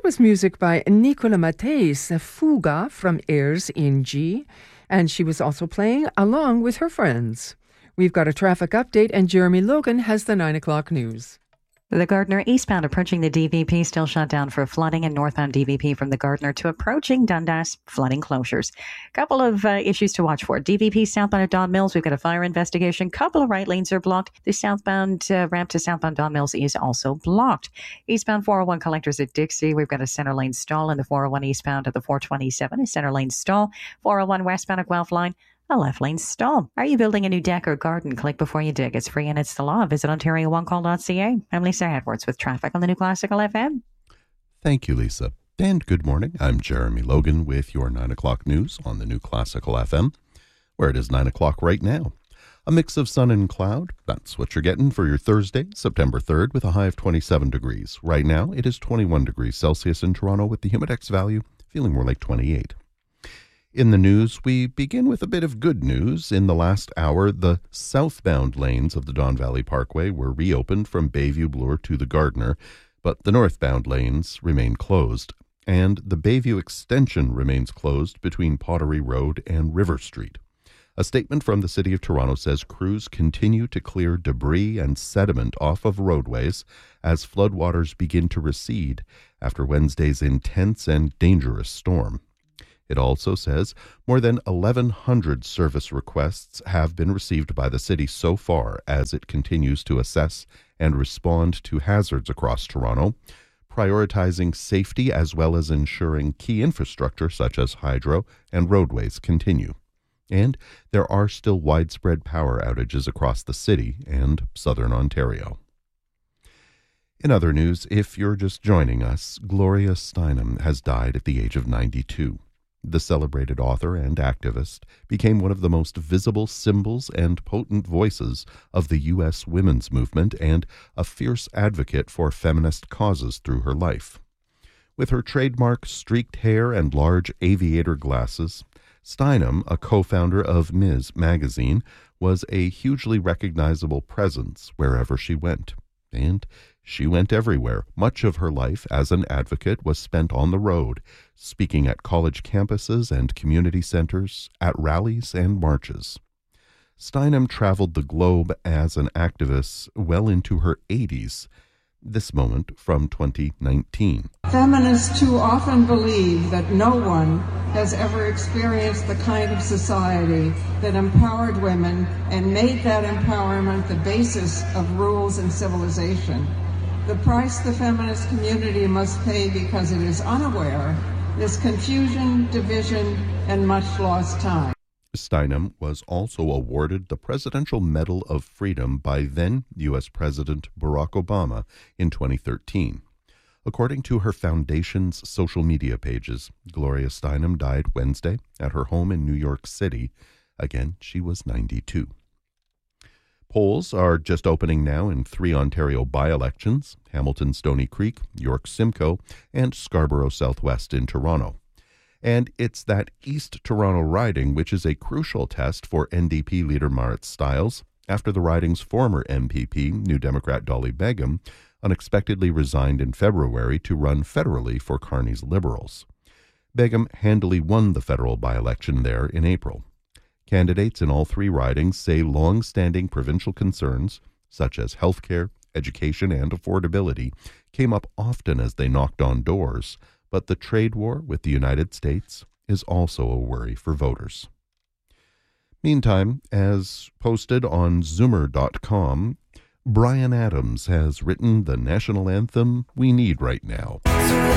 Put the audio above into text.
that was music by Nicola Matteis, Fuga from Airs in G, and she was also playing along with her friends. We've got a traffic update, and Jeremy Logan has the 9 o'clock news. The Gardiner eastbound approaching the DVP still shut down for flooding, and northbound DVP from the Gardiner to approaching Dundas, flooding closures. Couple of issues to watch for. DVP southbound at Don Mills, we've got a fire investigation. Couple of right lanes are blocked. The southbound ramp to southbound Don Mills is also blocked. Eastbound 401 collectors at Dixie, we've got a center lane stall in the 401 eastbound at the 427, a center lane stall. 401 westbound at Guelph line, a left lane stall. Are you building a new deck or garden? Click before you dig. It's free and it's the law. Visit OntarioOneCall.ca. I'm Lisa Edwards with traffic on the New Classical FM. Thank you, Lisa. And good morning. I'm Jeremy Logan with your 9 o'clock news on the New Classical FM, where it is 9 o'clock right now. A mix of sun and cloud. That's what you're getting for your Thursday, September 3rd, with a high of 27 degrees. Right now, it is 21 degrees Celsius in Toronto with the Humidex value feeling more like 28. In the news, we begin with a bit of good news. In the last hour, the southbound lanes of the Don Valley Parkway were reopened from Bayview Bloor to the Gardiner, but the northbound lanes remain closed, and the Bayview extension remains closed between Pottery Road and River Street. A statement from the City of Toronto says crews continue to clear debris and sediment off of roadways as floodwaters begin to recede after Wednesday's intense and dangerous storm. It also says more than 1,100 service requests have been received by the city so far as it continues to assess and respond to hazards across Toronto, prioritizing safety as well as ensuring key infrastructure such as hydro and roadways continue. And there are still widespread power outages across the city and southern Ontario. In other news, if you're just joining us, Gloria Steinem has died at the age of 92. The celebrated author and activist became one of the most visible symbols and potent voices of the U.S. women's movement and a fierce advocate for feminist causes through her life. With her trademark streaked hair and large aviator glasses, Steinem, a co-founder of Ms. magazine, was a hugely recognizable presence wherever she went. And she went everywhere. Much of her life as an advocate was spent on the road, speaking at college campuses and community centers, at rallies and marches. Steinem traveled the globe as an activist well into her 80s. This moment from 2019. Feminists too often believe that no one has ever experienced the kind of society that empowered women and made that empowerment the basis of rules and civilization. The price the feminist community must pay because it is unaware is confusion, division, and much lost time. Steinem was also awarded the Presidential Medal of Freedom by then U.S. President Barack Obama in 2013. According to her foundation's social media pages, Gloria Steinem died Wednesday at her home in New York City. Again, she was 92. Polls are just opening now in 3 Ontario by-elections: Hamilton Stony Creek, York Simcoe, and Scarborough Southwest in Toronto. And it's that East Toronto riding which is a crucial test for NDP leader Marit Stiles after the riding's former MPP, New Democrat Dolly Begum, unexpectedly resigned in February to run federally for Carney's Liberals. Begum handily won the federal by-election there in April. Candidates in all 3 ridings say long-standing provincial concerns, such as health care, education, and affordability, came up often as they knocked on doors, but the trade war with the United States is also a worry for voters. Meantime, as posted on Zoomer.com, Bryan Adams has written the national anthem we need right now.